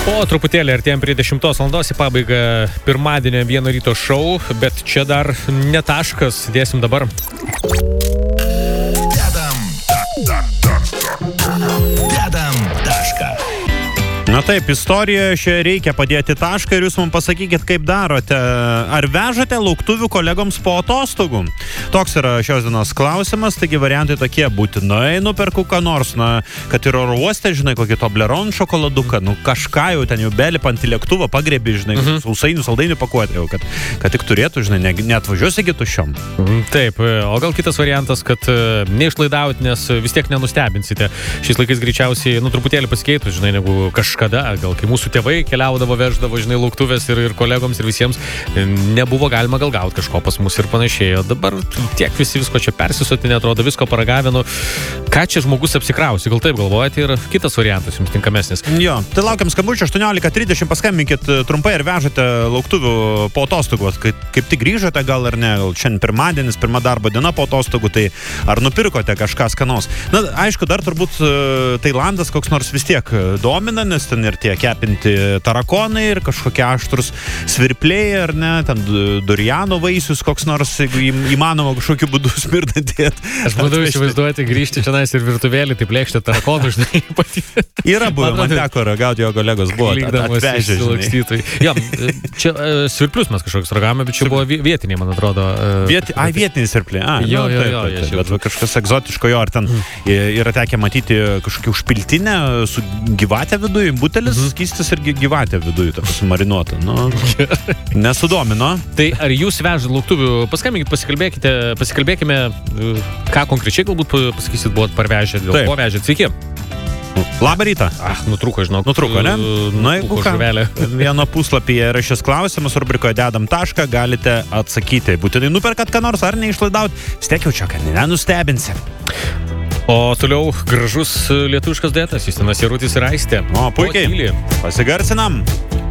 Po truputėlį artėjom prie 10 valandos į pabaigą pirmadienio vieno ryto šou, bet čia dar ne taškas, dėsim dabar. Dedam tašką. Na taip, istorijoje šioje reikia padėti tašką ir jūs mums pasakykit, kaip darote. Ar vežate lauktuvių kolegoms po atostogų? Toks yra šios dienos klausimas, taigi variantai tokie: būtinai nuperku ką nors, na, kad ir oro uoste, žinai, kokį Toblerone šokoladuką, nu kažką jau ten jau belipant į lėktuvą pagrėbi, žinai, sausainių, saldainių pakuotę jau, kad tik turėtų, žinai, neatvažiuos iki tuščiom. Taip, o gal kitas variantas, kad neišlaidaut, nes vis tiek nenustebinsite. Šiais laikais greičiausiai, truputėlį pasikeitų, žinai, negu kažkada, gal kai mūsų tėvai keliaudavo, veždavo, žinai, lauktuvės ir kolegoms ir visiems, nebuvo galima gal gauti kažko pas mus ir panašiai. O dabar tiek visi visko čia persisotinė, atrodo, visko paragavino. Ką čia žmogus apsikrausi, gal taip galvojate, ir kitas variantas jums tinkamesnis. Jo, tai laukiam skambučio 18:30, paskambinkit trumpai ir vežate lauktuvių po atostogų. Kaip tik grįžote gal ar ne, gal šiandien pirmadienis, pirma darbo diena po atostogų, tai ar nupirkote kažką skanaus. Na, aišku, dar turbūt Tailandas koks nors vis tiek domina, nes ten ir tie kepinti tarakonai ir kažkokie aštrus svirpliai, ar ne, ten duriano vaisius koks nors, jeigu įmanoma kažkokiu būdu smirdantį. Aš bandau įsivaizduoti grįžti čia ir virtuvėlį, taip lėkštę tarakonų, žinai, patį. Yra buvę, man teko ragauti, jo kolegos buvo atvežę, žinai. Jo, čia svirplius mes kažkokius ragavome, bet čia buvo vietiniai, man atrodo. Vietiniai svirpliai. Jo. Bet kažkas egzotiško jo, ar ten yra tekę matyti kažkokį užpiltinę su gyvatė viduje, butelis skystis ir gyvatė viduje, ta pasimarinuota. Nu, nesudomino. Tai ar jūs vežat lauktuvių? Paskambinkit, pasikalbėkime, ką konkrečiai galbūt pasakysit, buvot parvežę, dėl ko vežėt. Sveiki. Labą rytą. Nutrūko, žinok. Nutrūko, ne? Na, jeigu ką, žuvelė. Vieno puslapyje yra šis klausimas, rubrikoje dedam tašką, galite atsakyti. Būtinai nuperkat ką nors ar neišlaidaut, vis tiek jau čia, kad nenustebinsi. O toliau gražus lietuviškas duetas, Justinas Jarutis ir Aistė. O, puikiai. Pasigarsinam.